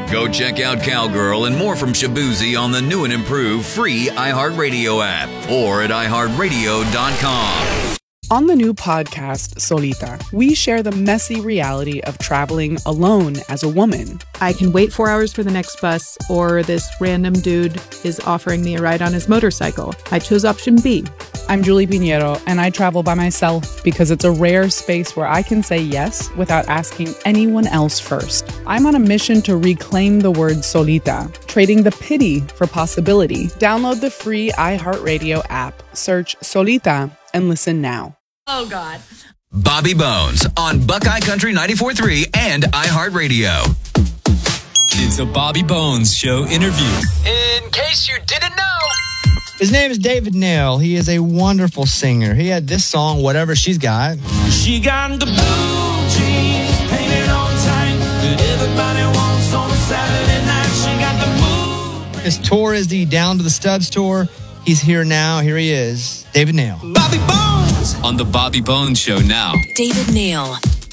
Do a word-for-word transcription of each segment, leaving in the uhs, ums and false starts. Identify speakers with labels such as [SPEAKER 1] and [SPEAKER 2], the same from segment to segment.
[SPEAKER 1] Go check out Cowgirl and more from Shabuzi on the new and improved free iHeartRadio app or at i heart radio dot com.
[SPEAKER 2] On the new podcast, Solita, we share the messy reality of traveling alone as a woman.
[SPEAKER 3] I can wait four hours for the next bus, or this random dude is offering me a ride on his motorcycle. I chose option B.
[SPEAKER 2] I'm Julie Pinheiro, and I travel by myself because it's a rare space where I can say yes without asking anyone else first. I'm on a mission to reclaim the word solita, trading the pity for possibility. Download the free iHeartRadio app, search Solita, and listen now.
[SPEAKER 4] Oh, God.
[SPEAKER 1] Bobby Bones on Buckeye Country ninety-four point three and iHeartRadio.
[SPEAKER 5] It's a Bobby Bones Show interview.
[SPEAKER 6] In case you didn't know, his name is David Nail. He is a wonderful singer. He had this song, Whatever She's Got.
[SPEAKER 7] She got the blue jeans painted on tight that everybody wants on a Saturday night. She got the blue.
[SPEAKER 6] His tour is the Down to the Studs tour. He's here now. Here he is, David Nail.
[SPEAKER 7] Bobby Bones
[SPEAKER 5] on the Bobby Bones Show now.
[SPEAKER 4] David Nail.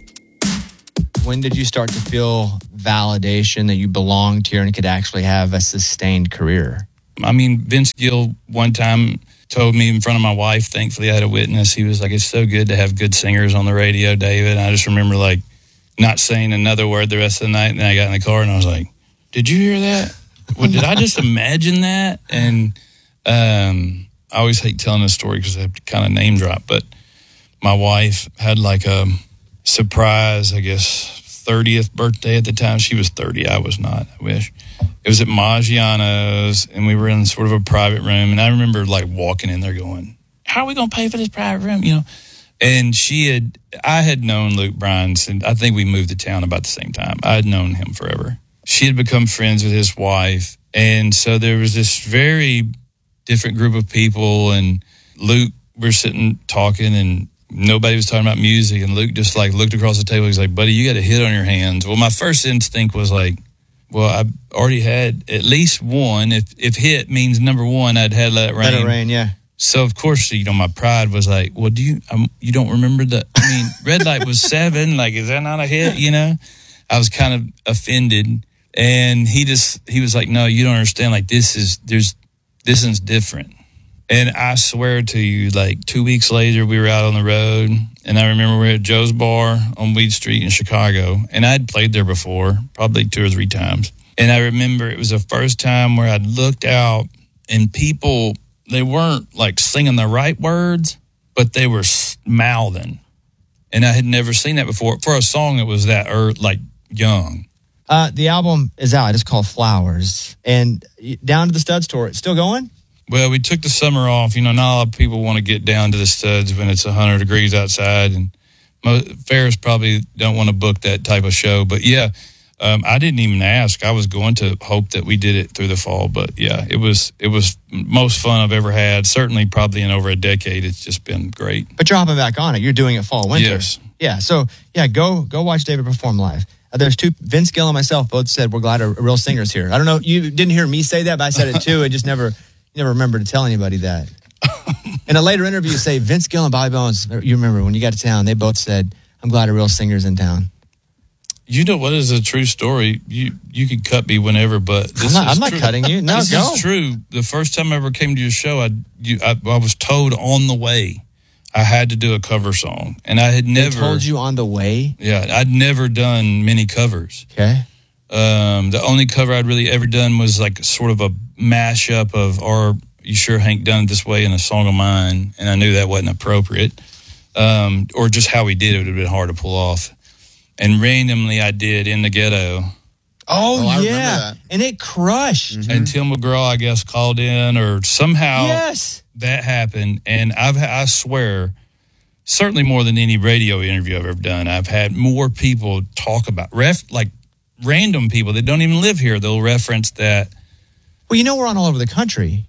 [SPEAKER 6] When did you start to feel validation that you belonged here and could actually have a sustained career?
[SPEAKER 8] I mean, Vince Gill one time told me in front of my wife, thankfully I had a witness, he was like, it's so good to have good singers on the radio, David. And I just remember like not saying another word the rest of the night. And then I got in the car and I was like, did you hear that? Well, did I just imagine that? And um, I always hate telling this story because I have to kind of name drop, but my wife had like a surprise, I guess, thirtieth birthday at the time. She was thirty. I was not, I wish. It was at Maggiano's, and we were in sort of a private room. And I remember like walking in there going, how are we going to pay for this private room? You know, and she had, I had known Luke Bryan, and I think we moved to town about the same time. I had known him forever. She had become friends with his wife. And so there was this very different group of people, and Luke, we're sitting talking, and nobody was talking about music. And Luke just like looked across the table. He's like, buddy, you got a hit on your hands. Well, my first instinct was like, well, I already had at least one. If if hit means number one, I'd had Let It Rain.
[SPEAKER 6] Let It Rain, yeah.
[SPEAKER 8] So, of course, you know, my pride was like, well, do you, um, you don't remember the, I mean, Red Light was seven. Like, is that not a hit, you know? I was kind of offended. And he just, he was like, no, you don't understand. Like, this is, there's, this is different. And I swear to you, like two weeks later, we were out on the road, and I remember we were at Joe's Bar on Weed Street in Chicago, and I'd played there before, probably two or three times. And I remember it was the first time where I'd looked out, and people, they weren't like singing the right words, but they were mouthing. And I had never seen that before for a song that was that er, like young.
[SPEAKER 6] Uh, the album is out. It's called Flowers. And Down to the Studs tour, it's still going?
[SPEAKER 8] Well, we took the summer off. You know, not a lot of people want to get down to the Studs when it's one hundred degrees outside. And most, fairs probably don't want to book that type of show. But, yeah, um, I didn't even ask. I was going to hope that we did it through the fall. But, yeah, it was it was most fun I've ever had. Certainly probably in over a decade. It's just been great.
[SPEAKER 6] But you're hopping back on it. You're doing it fall, winter.
[SPEAKER 8] Yes.
[SPEAKER 6] Yeah, so, yeah, go go watch David perform live. Uh, there's two, Vince Gill and myself both said we're glad a, a real singer's here. I don't know, you didn't hear me say that, but I said it too. It just never... never remember to tell anybody that. In a later interview, you say, Vince Gill and Bobby Bones, you remember when you got to town, they both said, I'm glad a real singer's in town.
[SPEAKER 8] You know what is a true story? You you can cut me whenever, but this
[SPEAKER 6] I'm not,
[SPEAKER 8] is
[SPEAKER 6] I'm not
[SPEAKER 8] true.
[SPEAKER 6] cutting you. No,
[SPEAKER 8] this
[SPEAKER 6] go.
[SPEAKER 8] is true. The first time I ever came to your show, I, you, I I was told on the way I had to do a cover song, and I had never
[SPEAKER 6] They told you on the way?
[SPEAKER 8] Yeah, I'd never done many covers.
[SPEAKER 6] Okay.
[SPEAKER 8] Um, the only cover I'd really ever done was like sort of a mashup of "Are You Sure Hank Done It This Way" and a song of mine, and I knew that wasn't appropriate. Um, or just how we did it would have been hard to pull off. And randomly I did In the Ghetto.
[SPEAKER 6] Oh,
[SPEAKER 9] Oh, I remember
[SPEAKER 6] yeah.
[SPEAKER 9] that.
[SPEAKER 6] And it crushed.
[SPEAKER 9] Mm-hmm.
[SPEAKER 8] And Tim McGraw, I guess, called in, or somehow
[SPEAKER 6] Yes.
[SPEAKER 8] that happened. And I've, I swear, certainly more than any radio interview I've ever done, I've had more people talk about, ref, like random people that don't even live here. They'll reference that.
[SPEAKER 6] Well, you know we're on all over the country.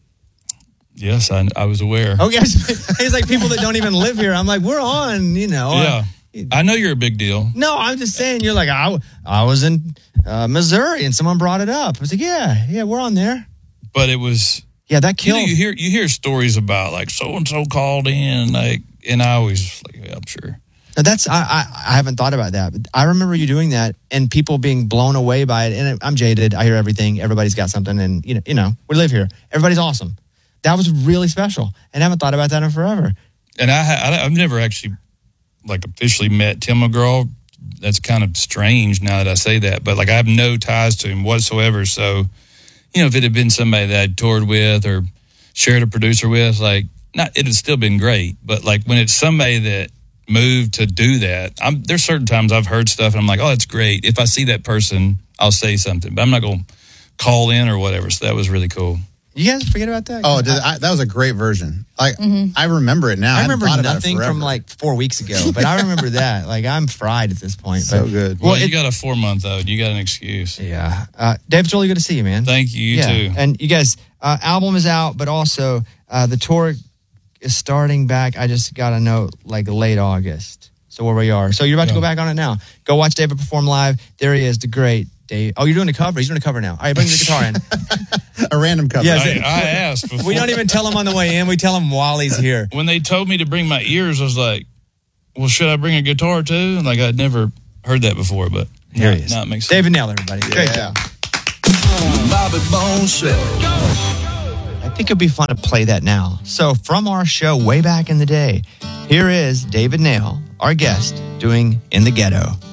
[SPEAKER 8] Yes, I, I was aware.
[SPEAKER 6] Okay. It's like people that don't even live here. I'm like, we're on, you know.
[SPEAKER 8] Yeah. I know you're a big deal.
[SPEAKER 6] No, I'm just saying, you're like, I, I was in uh, Missouri and someone brought it up. I was like, yeah, yeah, we're on there.
[SPEAKER 8] But it was,
[SPEAKER 6] Yeah, that
[SPEAKER 8] you know,
[SPEAKER 6] killed.
[SPEAKER 8] you hear you hear stories about like so and so called in, like, and I always like, yeah, I'm sure.
[SPEAKER 6] Now that's I, I I haven't thought about that, but I remember you doing that and people being blown away by it. And I'm jaded. I hear everything. Everybody's got something, and you know, you know, we live here. Everybody's awesome. That was really special, and I haven't thought about that in forever.
[SPEAKER 8] And I, I I've never actually like officially met Tim McGraw. That's kind of strange now that I say that, but like I have no ties to him whatsoever. So, you know, if it had been somebody that I toured with or shared a producer with, like not it'd still been great. But like when it's somebody that moved to do that, I'm, there's certain times I've heard stuff and I'm like, oh, that's great. If I see that person, I'll say something, but I'm not going to call in or whatever. So that was really cool.
[SPEAKER 6] You guys forget about that?
[SPEAKER 4] Oh, did, I, that was a great version. Like mm-hmm. I remember it now.
[SPEAKER 6] I,
[SPEAKER 4] I
[SPEAKER 6] remember nothing from like four weeks ago, but I remember that. Like I'm fried at this point.
[SPEAKER 4] So
[SPEAKER 6] but,
[SPEAKER 4] good.
[SPEAKER 8] Well,
[SPEAKER 6] well
[SPEAKER 8] you
[SPEAKER 6] it,
[SPEAKER 8] got a four month old. You got an excuse.
[SPEAKER 6] Yeah. Uh, Dave, it's really good to see you, man.
[SPEAKER 8] Thank you. You
[SPEAKER 6] yeah.
[SPEAKER 8] too.
[SPEAKER 6] And you guys, uh, album is out, but also uh, the tour is starting back. I just got a note like late August. So where we are. So you're about yeah. to go back on it now. Go watch David perform live. There he is, the great Dave. Oh, you're doing a cover. He's doing a cover now. All right, bring the guitar in.
[SPEAKER 4] A random cover.
[SPEAKER 6] Yes,
[SPEAKER 8] I, I asked before.
[SPEAKER 6] We don't even tell him on the way in. We tell him while he's here.
[SPEAKER 8] When they told me to bring my ears, I was like, well, should I bring a guitar too? Like I'd never heard that before, but
[SPEAKER 6] here
[SPEAKER 8] now,
[SPEAKER 6] he is.
[SPEAKER 8] Now it makes
[SPEAKER 6] David
[SPEAKER 8] sense.
[SPEAKER 6] Nail, everybody.
[SPEAKER 4] Yeah.
[SPEAKER 6] Great job.
[SPEAKER 7] Bobby Bones Show.
[SPEAKER 6] I think it'd be fun to play that now. So from our show way back in the day, here is David Nail, our guest, doing In the Ghetto.